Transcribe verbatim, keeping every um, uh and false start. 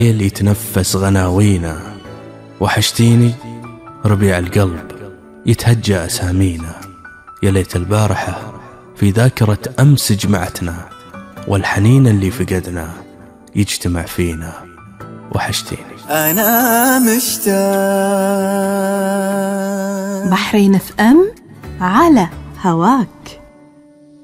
اللي يتنفس غناوينا، وحشتيني ربيع القلب يتهجى أسامينا. يا ليت البارحة في ذاكرة أمس جمعتنا، والحنين اللي فقدنا يجتمع فينا. وحشتيني أنا مشتاق. بحرين اف ام على هواك.